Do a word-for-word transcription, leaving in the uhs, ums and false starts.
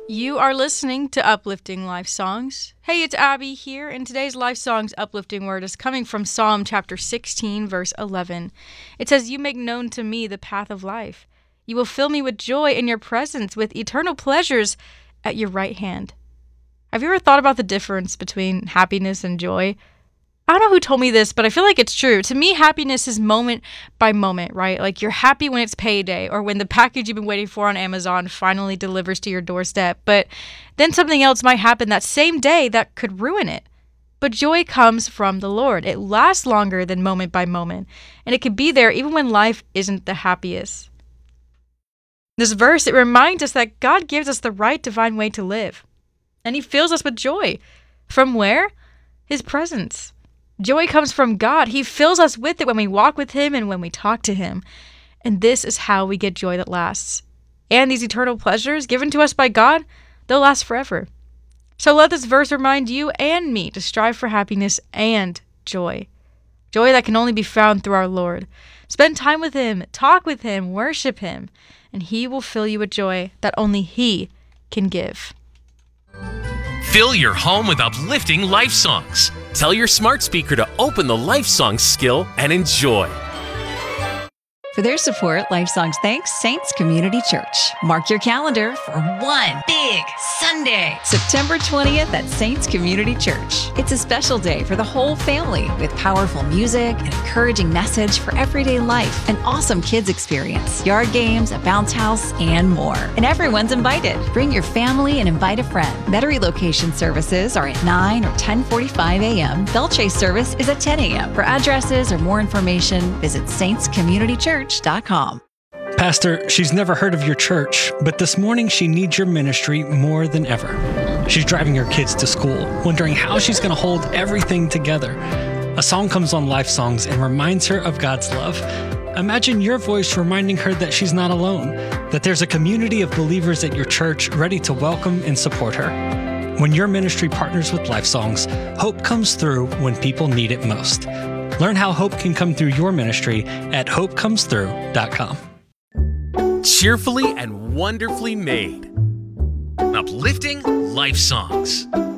You are listening to Uplifting Life Songs. Hey, it's Abby here, and today's Life Songs uplifting word is coming from Psalm chapter sixteen, verse eleven. It says, "You make known to me the path of life. You will fill me with joy in your presence, with eternal pleasures at your right hand." Have you ever thought about the difference between happiness and joy? I don't know who told me this, but I feel like it's true. To me, happiness is moment by moment, right? Like you're happy when it's payday or when the package you've been waiting for on Amazon finally delivers to your doorstep. But then something else might happen that same day that could ruin it. But joy comes from the Lord. It lasts longer than moment by moment, and it can be there even when life isn't the happiest. This verse, it reminds us that God gives us the right divine way to live, and He fills us with joy. From where? His presence. Joy comes from God. He fills us with it when we walk with Him and when we talk to Him. And this is how we get joy that lasts. And these eternal pleasures given to us by God, they'll last forever. So let this verse remind you and me to strive for happiness and joy. Joy that can only be found through our Lord. Spend time with Him, talk with Him, worship Him, and He will fill you with joy that only He can give. Fill your home with uplifting life songs. Tell your smart speaker to open the Life Songs skill and enjoy. For their support, Life Songs thanks Saints Community Church. Mark your calendar for one big Sunday, September twentieth at Saints Community Church. It's a special day for the whole family with powerful music, an encouraging message for everyday life, an awesome kids experience, yard games, a bounce house, and more. And everyone's invited. Bring your family and invite a friend. Metairie location services are at nine or ten forty-five a.m. Belchase service is at ten a.m. For addresses or more information, visit saints community church dot com. Pastor, she's never heard of your church, but this morning she needs your ministry more than ever. She's driving her kids to school, wondering how she's going to hold everything together. A song comes on Life Songs and reminds her of God's love. Imagine your voice reminding her that she's not alone, that there's a community of believers at your church ready to welcome and support her. When your ministry partners with Life Songs, hope comes through when people need it most. Learn how hope can come through your ministry at hope comes through dot com. Cheerfully and wonderfully made. Uplifting life songs.